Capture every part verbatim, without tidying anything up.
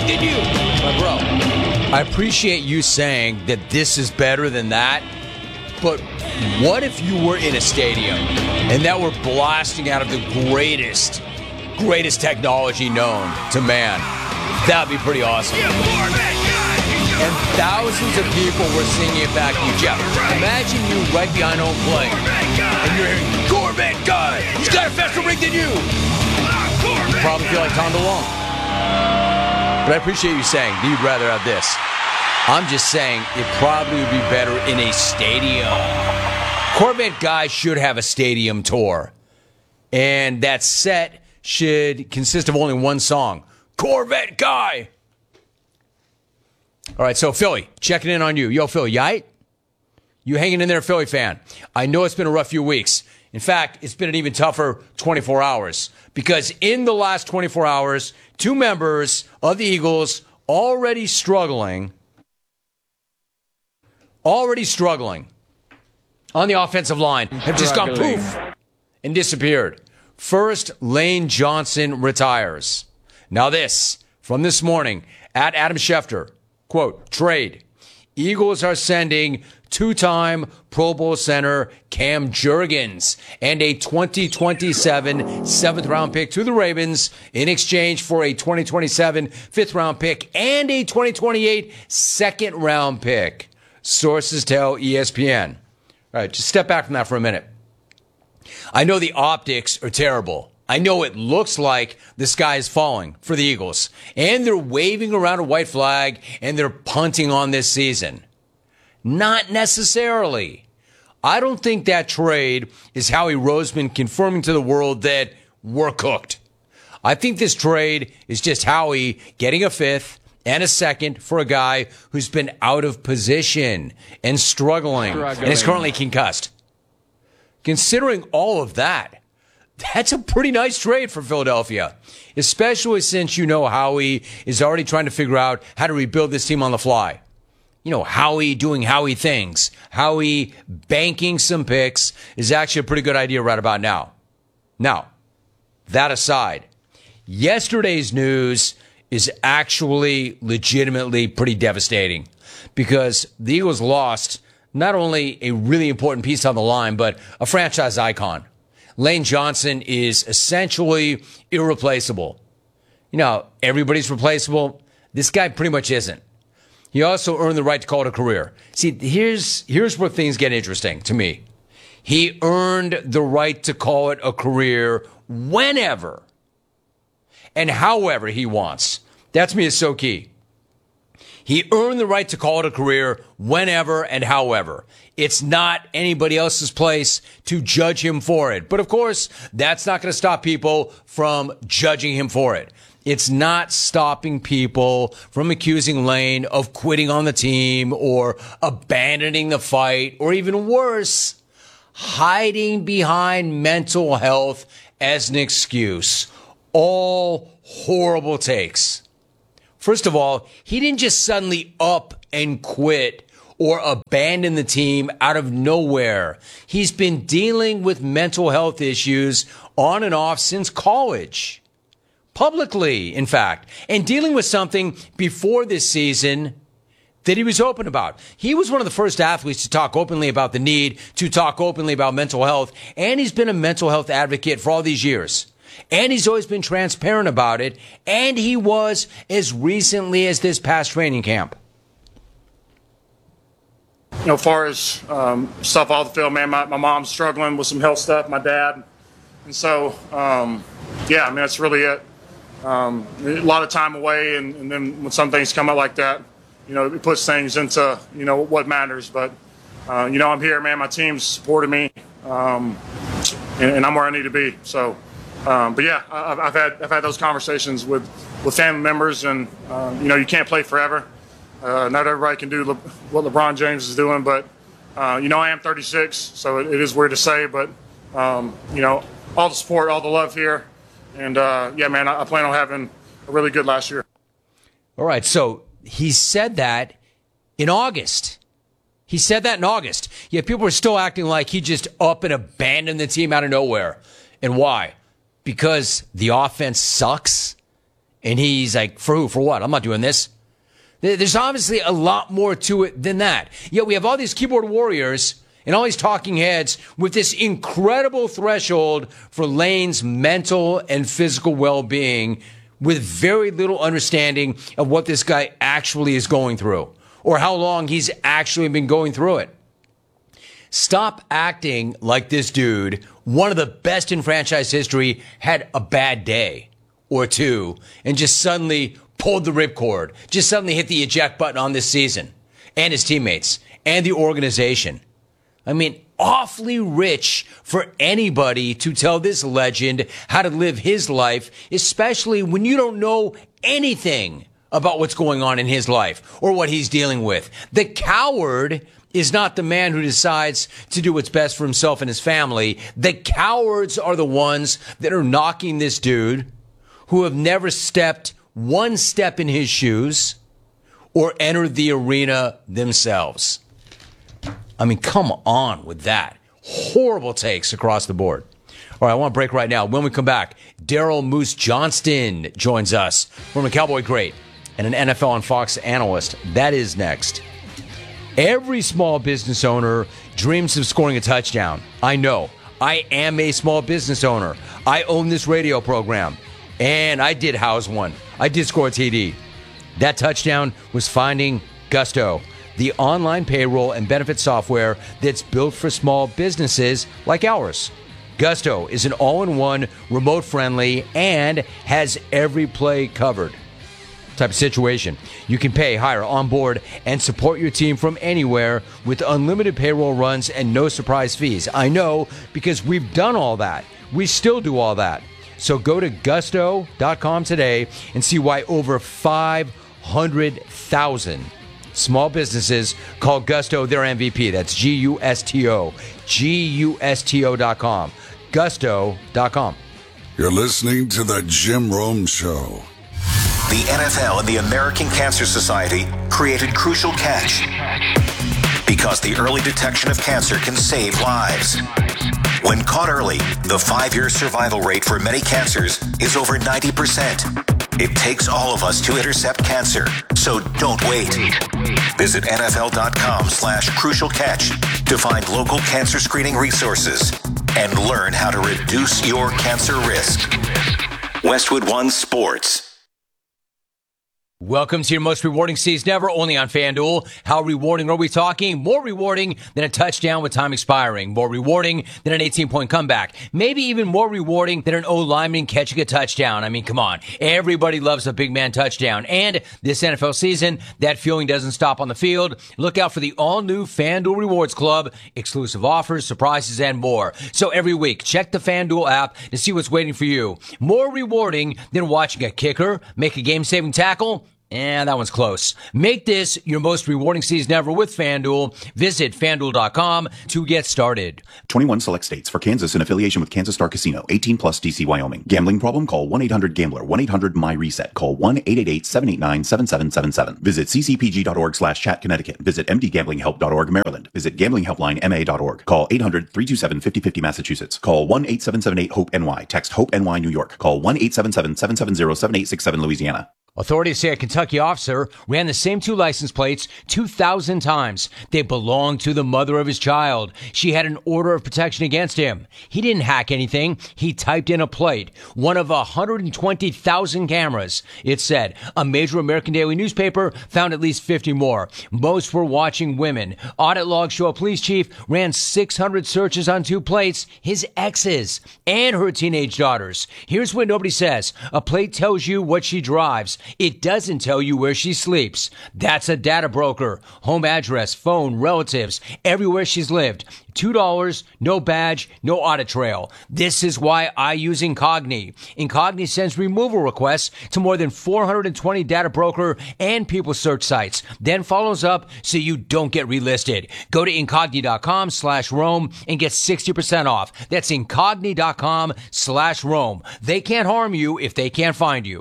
than you. My bro, I appreciate you saying that this is better than that, but what if you were in a stadium and that were blasting out of the greatest, greatest technology known to man? That would be pretty awesome. And thousands of people were singing it back to you, Jeff. Imagine you right behind home plate, and you're hearing, Corvette guy, he's got a faster rig than you. You probably feel like Tom DeLonge. But I appreciate you saying that you'd rather have this. I'm just saying it probably would be better in a stadium. Corvette guy should have a stadium tour. And that set should consist of only one song. Corvette guy. All right, so Philly, checking in on you. Yo, Philly, you all right? You hanging in there, Philly fan? I know it's been a rough few weeks. In fact, it's been an even tougher twenty-four hours. Because in the last twenty-four hours, two members of the Eagles already struggling, already struggling on the offensive line have just gone poof and disappeared. First, Lane Johnson retires. Now this, from this morning, at Adam Schefter. Quote, trade. Eagles are sending two-time Pro Bowl center Cam Jurgens and a twenty twenty-seven seventh-round pick to the Ravens in exchange for a twenty twenty-seven fifth-round pick and a twenty twenty-eight second-round pick. Sources tell E S P N. All right, just step back from that for a minute. I know the optics are terrible. I know it looks like the sky is falling for the Eagles, and they're waving around a white flag, and they're punting on this season. Not necessarily. I don't think that trade is Howie Roseman confirming to the world that we're cooked. I think this trade is just Howie getting a fifth and a second for a guy who's been out of position and struggling, struggling. and is currently concussed. Considering all of that, that's a pretty nice trade for Philadelphia, especially since you know Howie is already trying to figure out how to rebuild this team on the fly. You know, Howie doing Howie things. Howie banking some picks is actually a pretty good idea right about now. Now, that aside, yesterday's news is actually legitimately pretty devastating because the Eagles lost not only a really important piece on the line, but a franchise icon. Lane Johnson is essentially irreplaceable. You know, everybody's replaceable. This guy pretty much isn't. He also earned the right to call it a career. See, here's here's where things get interesting to me. He earned the right to call it a career whenever and however he wants. That to me is so key. He earned the right to call it a career whenever and however. It's not anybody else's place to judge him for it. But of course, that's not going to stop people from judging him for it. It's not stopping people from accusing Lane of quitting on the team or abandoning the fight, or even worse, hiding behind mental health as an excuse. All horrible takes. First of all, he didn't just suddenly up and quit or abandon the team out of nowhere. He's been dealing with mental health issues on and off since college. Publicly, in fact. And dealing with something before this season that he was open about. He was one of the first athletes to talk openly about the need to talk openly about mental health. And he's been a mental health advocate for all these years. And he's always been transparent about it. And he was as recently as this past training camp. You know, as far as um, stuff off the field, man, my, my mom's struggling with some health stuff, my dad. And so, um, yeah, I mean, that's really it. Um, a lot of time away, and, and then when some things come up like that, you know, it puts things into, you know, what matters. But, uh, you know, I'm here, man. My team's supported me, um, and, and I'm where I need to be. So, um, but, yeah, I've, I've had I've had those conversations with, with family members, and, uh, you know, you can't play forever. Uh, not everybody can do Le- what LeBron James is doing, but, uh, you know, I am thirty-six, so it, it is weird to say. But, um, you know, all the support, all the love here. And, uh, yeah, man, I, I plan on having a really good last year. All right, so he said that in August. He said that in August. Yet people are still acting like he just up and abandoned the team out of nowhere. And why? Because the offense sucks? And he's like, for who? For what? I'm not doing this. There's obviously a lot more to it than that. Yet we have all these keyboard warriors and all these talking heads with this incredible threshold for Lane's mental and physical well-being with very little understanding of what this guy actually is going through or how long he's actually been going through it. Stop acting like this dude, one of the best in franchise history, had a bad day or two and just suddenly pulled the ripcord, just suddenly hit the eject button on this season and his teammates and the organization. I mean, awfully rich for anybody to tell this legend how to live his life, especially when you don't know anything about what's going on in his life or what he's dealing with. The coward is not the man who decides to do what's best for himself and his family. The cowards are the ones that are knocking this dude who have never stepped one step in his shoes or entered the arena themselves. I mean, come on with that. Horrible takes across the board. All right, I want to break right now. When we come back, Daryl Moose Johnston joins us, former Cowboy great and an N F L on Fox analyst. That is next. Every small business owner dreams of scoring a touchdown. I know. I am a small business owner. I own this radio program, and I did house one. I did score a T D. That touchdown was finding Gusto, the online payroll and benefit software that's built for small businesses like ours. Gusto is an all-in-one, remote-friendly, and has every play covered type of situation. You can pay, hire, onboard, and support your team from anywhere with unlimited payroll runs and no surprise fees. I know because we've done all that. We still do all that. So go to gusto dot com today and see why over five hundred thousand small businesses call Gusto their M V P. That's G U S T O. G U S T O dot com. gusto dot com. You're listening to The Jim Rome Show. The N F L and the American Cancer Society created Crucial Catch because the early detection of cancer can save lives. When caught early, the five-year survival rate for many cancers is over ninety percent. It takes all of us to intercept cancer, so don't wait. Visit nfl.com slash crucial catch to find local cancer screening resources and learn how to reduce your cancer risk. Westwood One Sports. Welcome to your most rewarding season ever, only on FanDuel. How rewarding are we talking? More rewarding than a touchdown with time expiring. More rewarding than an eighteen-point comeback. Maybe even more rewarding than an O-lineman catching a touchdown. I mean, come on. Everybody loves a big man touchdown. And this N F L season, that feeling doesn't stop on the field. Look out for the all-new FanDuel Rewards Club. Exclusive offers, surprises, and more. So every week, check the FanDuel app to see what's waiting for you. More rewarding than watching a kicker make a game-saving tackle. And that one's close. Make this your most rewarding season ever with FanDuel. Visit FanDuel dot com to get started. twenty-one select states. For Kansas in affiliation with Kansas Star Casino. eighteen plus D C Wyoming. Gambling problem? Call one eight hundred gambler. one eight hundred my reset. Call one eight eight eight seven eight nine seven seven seven seven. Visit ccpg.org slash chat Connecticut. Visit m d gambling help dot org Maryland. Visit gambling helpline m a dot org. Call eight hundred three two seven five oh five oh Massachusetts. Call one eight seven seven eight hope N Y. Text HOPE N Y New York. Call one eight seven seven seven seven zero seven eight six seven Louisiana. Authorities say a Kentucky officer ran the same two license plates two thousand times. They belonged to the mother of his child. She had an order of protection against him. He didn't hack anything. He typed in a plate. One of one hundred twenty thousand cameras. It said a major American daily newspaper found at least fifty more. Most were watching women. Audit logs show a police chief ran six hundred searches on two plates, his exes and her teenage daughters. Here's what nobody says. A plate tells you what she drives. It doesn't tell you where she sleeps. That's a data broker. Home address, phone, relatives, everywhere she's lived. two dollars, no badge, no audit trail. This is why I use Incogni. Incogni sends removal requests to more than four hundred twenty data broker and people search sites, then follows up so you don't get relisted. Go to Incogni.com slash Rome and get sixty percent off. That's Incogni.com slash Rome. They can't harm you if they can't find you.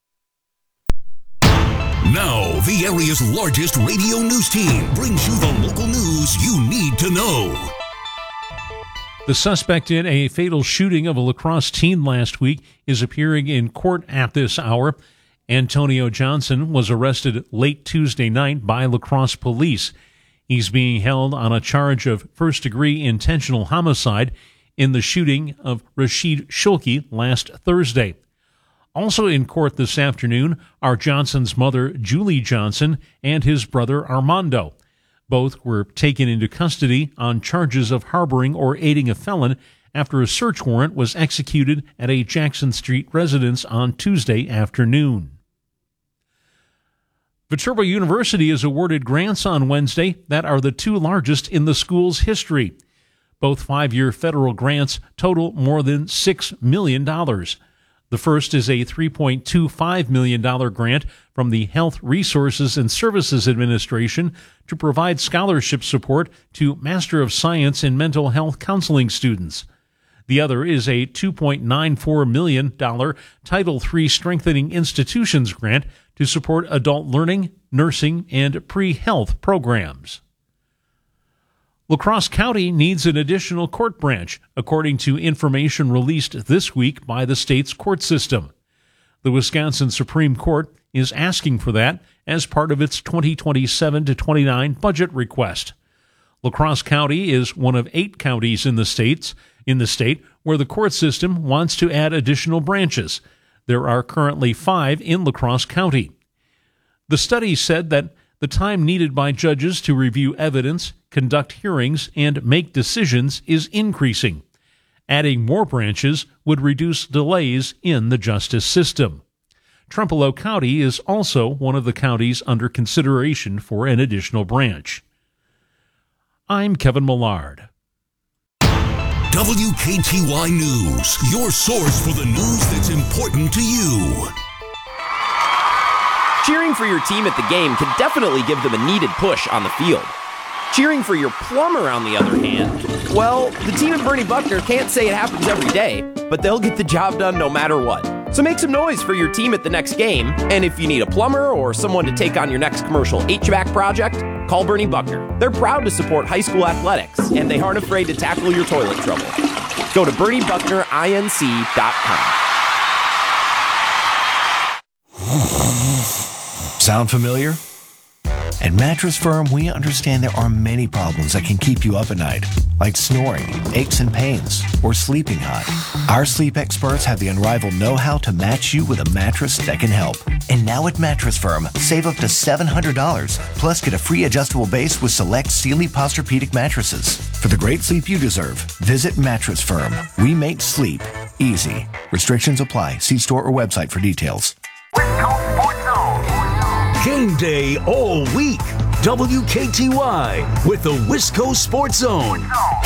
Now, the area's largest radio news team brings you the local news you need to know. The suspect in a fatal shooting of a lacrosse team last week is appearing in court at this hour. Antonio Johnson was arrested late Tuesday night by La Crosse police. He's being held on a charge of first-degree intentional homicide in the shooting of Rashid Shulki last Thursday. Also in court this afternoon are Johnson's mother, Julie Johnson, and his brother, Armando. Both were taken into custody on charges of harboring or aiding a felon after a search warrant was executed at a Jackson Street residence on Tuesday afternoon. Viterbo University is awarded grants on Wednesday that are the two largest in the school's history. Both five-year federal grants total more than six million dollars. The first is a three point two five million dollars grant from the Health Resources and Services Administration to provide scholarship support to Master of Science in Mental Health counseling students. The other is a two point nine four million dollars Title three Strengthening Institutions grant to support adult learning, nursing, and pre-health programs. La Crosse County needs an additional court branch, according to information released this week by the state's court system. The Wisconsin Supreme Court is asking for that as part of its twenty twenty-seven to twenty-nine budget request. La Crosse County is one of eight counties in the states in the state where the court system wants to add additional branches. There are currently five in La Crosse County. The study said that the time needed by judges to review evidence, conduct hearings, and make decisions is increasing. Adding more branches would reduce delays in the justice system. Trempealeau County is also one of the counties under consideration for an additional branch. I'm Kevin Millard. W K T Y News, your source for the news that's important to you. Cheering for your team at the game can definitely give them a needed push on the field. Cheering for your plumber, on the other hand, well, the team at Bernie Buckner can't say it happens every day, but they'll get the job done no matter what. So make some noise for your team at the next game, and if you need a plumber or someone to take on your next commercial H V A C project, call Bernie Buckner. They're proud to support high school athletics, and they aren't afraid to tackle your toilet trouble. Go to bernie buckner inc dot com. Sound familiar? At Mattress Firm, we understand there are many problems that can keep you up at night, like snoring, aches and pains, or sleeping hot. Our sleep experts have the unrivaled know-how to match you with a mattress that can help. And now at Mattress Firm, save up to seven hundred dollars, plus get a free adjustable base with select Sealy Posturepedic mattresses. For the great sleep you deserve, visit Mattress Firm. We make sleep easy. Restrictions apply. See store or website for details. Game day all week. W K T Y with the Wisco Sports Zone.